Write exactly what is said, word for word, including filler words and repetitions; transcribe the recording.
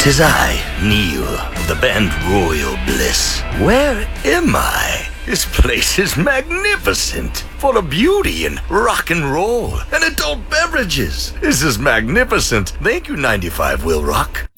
'Tis I, Neil, of the band Royal Bliss. Where am I? This place is magnificent, full of beauty and rock and roll and adult beverages. This is magnificent. Thank you, ninety-five Will Rock.